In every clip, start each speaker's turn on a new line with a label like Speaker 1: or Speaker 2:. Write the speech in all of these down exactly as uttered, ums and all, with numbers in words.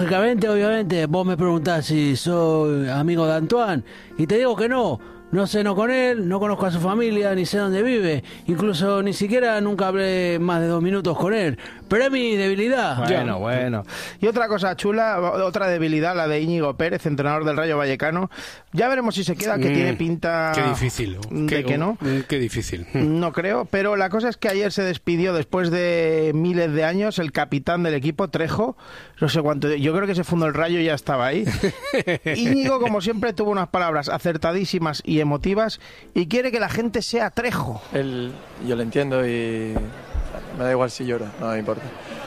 Speaker 1: Lógicamente, obviamente, vos me preguntás si soy amigo de Antoine y te digo que no. No ceno con él, no conozco a su familia, ni sé dónde vive. Incluso ni siquiera nunca hablé más de dos minutos con él. Pero es mi debilidad.
Speaker 2: Bueno, bueno. Y otra cosa chula, otra debilidad, la de Íñigo Pérez, entrenador del Rayo Vallecano. Ya veremos si se queda, que mm, tiene pinta...
Speaker 3: Qué difícil.
Speaker 2: De
Speaker 3: qué,
Speaker 2: que no.
Speaker 3: Qué difícil.
Speaker 2: No creo, pero la cosa es que ayer se despidió, después de miles de años, el capitán del equipo, Trejo. No sé cuánto... Yo creo que se fundó el Rayo y ya estaba ahí. Íñigo, como siempre, tuvo unas palabras acertadísimas y emotivas y quiere que la gente sea Trejo.
Speaker 4: Él, yo lo entiendo y me da igual si llora, no me importa.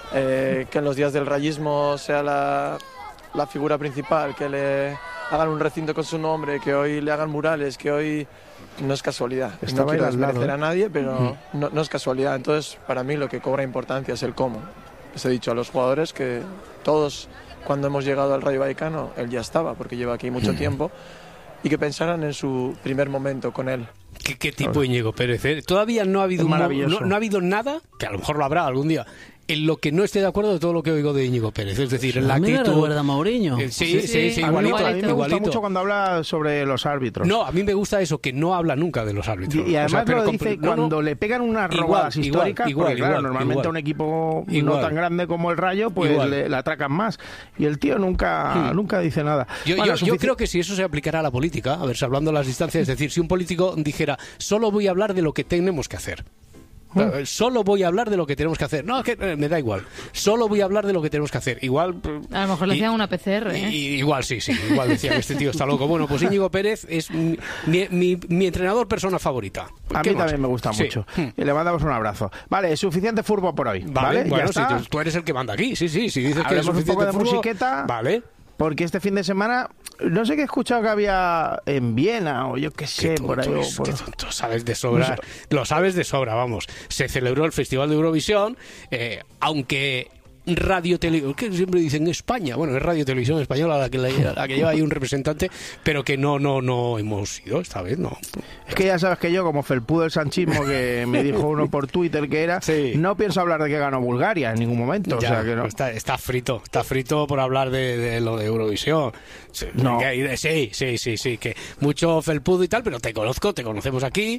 Speaker 4: Eh, que en los días del rayismo sea la, la figura principal, que le hagan un recinto con su nombre, que hoy le hagan murales, que hoy no es casualidad.
Speaker 2: Estaba
Speaker 4: no quiero desmerecer
Speaker 2: ¿eh?
Speaker 4: a nadie, pero
Speaker 2: Uh-huh.
Speaker 4: no, no es casualidad. Entonces, para mí lo que cobra importancia es el cómo. Les he dicho a los jugadores que todos, cuando hemos llegado al Rayo Vallecano, él ya estaba, porque lleva aquí mucho tiempo, y que pensaran en su primer momento con él.
Speaker 3: ¿Qué, qué tipo Íñigo Pérez? ¿eh? Todavía no ha habido un mo- no, no ha habido nada, que a lo mejor lo habrá algún día, en lo que no esté de acuerdo de todo lo que oigo de Íñigo Pérez. Es decir, en la
Speaker 1: a mí
Speaker 3: actitud...
Speaker 1: me recuerda a Mourinho.
Speaker 3: Eh, sí, sí, sí, sí,
Speaker 2: a mí,
Speaker 3: igualito.
Speaker 2: a mí me gusta
Speaker 3: igualito.
Speaker 2: mucho cuando habla sobre los árbitros.
Speaker 3: No, a mí me gusta eso, que no habla nunca de los árbitros.
Speaker 2: Y, y además
Speaker 3: o sea, pero
Speaker 2: lo
Speaker 3: con-
Speaker 2: dice
Speaker 3: no,
Speaker 2: cuando
Speaker 3: no.
Speaker 2: le pegan unas
Speaker 3: Igual,
Speaker 2: robadas
Speaker 3: igual,
Speaker 2: históricas,
Speaker 3: igual,
Speaker 2: porque claro,
Speaker 3: igual,
Speaker 2: normalmente
Speaker 3: igual.
Speaker 2: a un equipo
Speaker 3: Igual.
Speaker 2: no tan grande como el Rayo, pues
Speaker 3: Igual.
Speaker 2: le, le atracan más. Y el tío nunca,
Speaker 3: Hmm.
Speaker 2: nunca dice nada.
Speaker 3: Yo,
Speaker 2: Bueno,
Speaker 3: yo, yo
Speaker 2: sufici-
Speaker 3: creo que si eso se aplicara a la política, a ver, salvando las distancias, es decir, si un político dijera, solo voy a hablar de lo que tenemos que hacer. Eh, Solo voy a hablar de lo que tenemos que hacer. No, que eh, me da igual. Solo voy a hablar de lo que tenemos que hacer. Igual.
Speaker 5: A lo mejor le
Speaker 3: y-
Speaker 5: hacían una P C R, ¿eh?
Speaker 3: y- y- igual sí, sí. Igual decían, este tío está loco. Bueno, pues Íñigo Pérez es mi, mi, mi- mi entrenador persona favorita.
Speaker 2: A
Speaker 3: ¿Qué
Speaker 2: mí
Speaker 3: más?
Speaker 2: también me gusta
Speaker 3: Sí.
Speaker 2: mucho.
Speaker 3: Hmm.
Speaker 2: Y le mandamos un abrazo. Vale, suficiente fútbol por hoy.
Speaker 3: Vale,
Speaker 2: Vale,
Speaker 3: bueno,
Speaker 2: ya está.
Speaker 3: si tú, tú eres el que manda aquí. Sí, sí. Si dices que es
Speaker 2: Hablemos un
Speaker 3: suficiente
Speaker 2: poco de
Speaker 3: fútbol,
Speaker 2: musiqueta.
Speaker 3: Vale.
Speaker 2: Porque este fin de semana, no sé qué he escuchado que había en Viena, o yo qué sé,
Speaker 3: Qué
Speaker 2: por ahí.
Speaker 3: tonto
Speaker 2: o
Speaker 3: es,
Speaker 2: por-
Speaker 3: qué tonto, sabes de sobra.
Speaker 2: No sé.
Speaker 3: Lo sabes de sobra, vamos. Se celebró el Festival de Eurovisión, eh, aunque Radio Televisión, que siempre dicen España, bueno, es Radio Televisión Española la que, la, la que lleva ahí un representante, pero que no, no, no hemos ido esta vez, no.
Speaker 2: Es que ya sabes que yo, como felpudo del sanchismo, que me dijo uno por Twitter que era,
Speaker 3: Sí.
Speaker 2: no pienso hablar de que ganó Bulgaria en ningún momento.
Speaker 3: Ya,
Speaker 2: o sea que no.
Speaker 3: está, está frito, está frito por hablar de, de lo de Eurovisión. Sí,
Speaker 2: No.
Speaker 3: que- sí, sí, sí, sí, que mucho felpudo y tal, pero te conozco, te conocemos aquí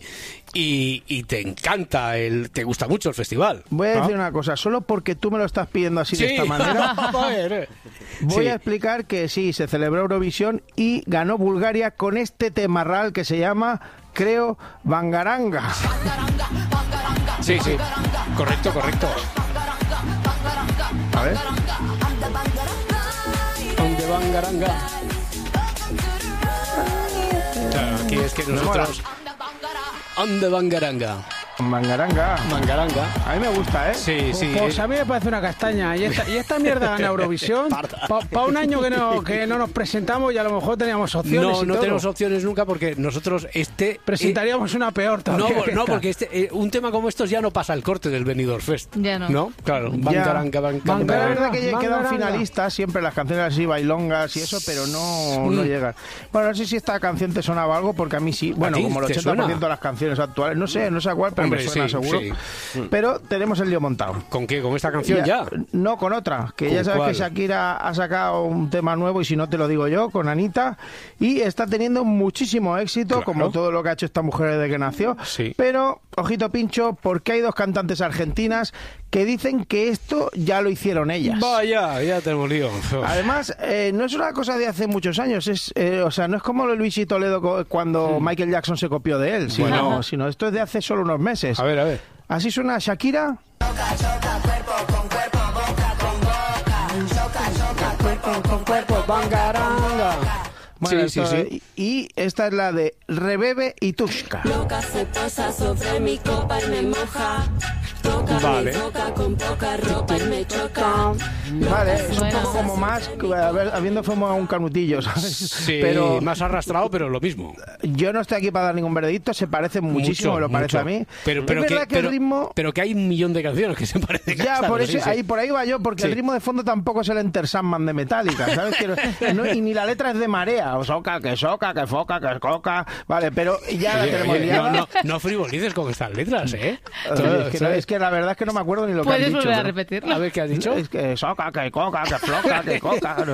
Speaker 3: y, y te encanta, el, te gusta mucho el festival.
Speaker 2: Voy a
Speaker 3: ¿no?
Speaker 2: decir una cosa, solo porque tú me lo estás pidiendo así de
Speaker 3: Sí.
Speaker 2: esta manera,
Speaker 3: Joder.
Speaker 2: voy
Speaker 3: Sí.
Speaker 2: a explicar que sí, se celebró Eurovisión y ganó Bulgaria con este temarral que se llama, creo, Bangaranga.
Speaker 3: Sí, sí. Correcto, correcto.
Speaker 2: A ver.
Speaker 3: Donde Bangaranga. Claro, aquí es que nosotros. Donde Bangaranga.
Speaker 2: Bangaranga.
Speaker 3: Bangaranga.
Speaker 2: A mí me gusta, ¿eh?
Speaker 3: Sí, sí.
Speaker 1: Pues a mí me parece una castaña. Y esta, y esta mierda gana Eurovisión. Para un año que no, que no nos presentamos y a lo mejor teníamos opciones.
Speaker 3: No,
Speaker 1: y
Speaker 3: no
Speaker 1: todo.
Speaker 3: tenemos opciones nunca porque nosotros este...
Speaker 1: Presentaríamos una peor
Speaker 3: eh,
Speaker 1: todavía.
Speaker 3: no,
Speaker 1: que
Speaker 3: no,
Speaker 1: esta.
Speaker 3: porque este, eh, un tema como estos ya no pasa el corte del Benidorm Fest.
Speaker 5: Ya no.
Speaker 3: ¿No? Claro.
Speaker 2: Ya.
Speaker 3: Bangaranga,
Speaker 2: Pero es
Speaker 3: Bangaranga.
Speaker 2: verdad que quedan
Speaker 1: Bangaranga.
Speaker 2: finalistas siempre las canciones así bailongas y eso, pero no, no llegan. Bueno, no sé si esta canción te sonaba algo, porque a mí sí. Bueno,
Speaker 3: ti
Speaker 2: como el
Speaker 3: te
Speaker 2: ochenta por ciento
Speaker 3: suena?
Speaker 2: de las canciones actuales, no sé, no sé a cuál, pero
Speaker 3: Hombre,
Speaker 2: me suena
Speaker 3: sí,
Speaker 2: seguro.
Speaker 3: sí.
Speaker 2: Pero tenemos el lío montado.
Speaker 3: ¿Con qué? ¿Con esta canción ya?
Speaker 2: No, con otra, que
Speaker 3: ¿Con
Speaker 2: ya sabes
Speaker 3: cuál?
Speaker 2: que Shakira ha sacado un tema nuevo y si no te lo digo yo, con Anita, y está teniendo muchísimo éxito,
Speaker 3: Claro.
Speaker 2: como todo lo que ha hecho esta mujer desde que nació.
Speaker 3: Sí.
Speaker 2: Pero, ojito pincho, porque hay dos cantantes argentinas que dicen que esto ya lo hicieron ellas.
Speaker 3: Vaya, ya tenemos lío.
Speaker 2: Además, eh, no es una cosa de hace muchos años, es, eh, o sea, no es como lo de Luis y Toledo co- cuando Michael Jackson se copió de él, sino,
Speaker 3: Bueno.
Speaker 2: sino esto es de hace solo unos meses.
Speaker 3: A ver, a ver.
Speaker 2: Así suena Shakira. Bueno,
Speaker 3: Sí,
Speaker 2: esto-
Speaker 3: sí, sí.
Speaker 2: Y, y esta es la de Rebebe y Tushka.
Speaker 6: Loca se posa sobre mi copa y me moja. Toca
Speaker 3: Vale.
Speaker 6: mi boca con poca ropa y me choca.
Speaker 2: Vale, es un
Speaker 5: Bueno.
Speaker 2: poco como más, a ver, habiendo fumado un canutillo, ¿sabes?
Speaker 3: Sí,
Speaker 2: Pero
Speaker 3: más arrastrado, pero lo mismo.
Speaker 2: yo no estoy aquí para dar ningún veredicto, se parece muchísimo,
Speaker 3: Mucho,
Speaker 2: me lo parece
Speaker 3: mucho.
Speaker 2: a mí.
Speaker 3: Pero, pero
Speaker 2: es
Speaker 3: que,
Speaker 2: verdad que
Speaker 3: pero,
Speaker 2: el ritmo...
Speaker 3: pero que hay un millón de canciones que se parecen.
Speaker 2: Ya,
Speaker 3: a
Speaker 2: por
Speaker 3: esta,
Speaker 2: eso,
Speaker 3: sí, sí.
Speaker 2: ahí, por ahí va yo, porque
Speaker 3: Sí.
Speaker 2: el ritmo de fondo tampoco es el Enter Sandman de Metallica, ¿sabes? Que no- no- y ni la letra es de Marea, día. Soca, que soca, que foca, que coca. Vale, pero ya la
Speaker 3: Oye,
Speaker 2: tenemos
Speaker 3: oye,
Speaker 2: liada.
Speaker 3: no, no, no frivolices con estas letras, ¿eh?
Speaker 2: Oye, es, que no- es que la verdad es que no me acuerdo ni lo que han
Speaker 5: ¿Puedes
Speaker 2: dicho.
Speaker 5: volver a
Speaker 2: ¿no?
Speaker 5: repetirlo?
Speaker 3: A ver, ¿qué has dicho?
Speaker 2: Es que soca, que coca, que floca, que coca.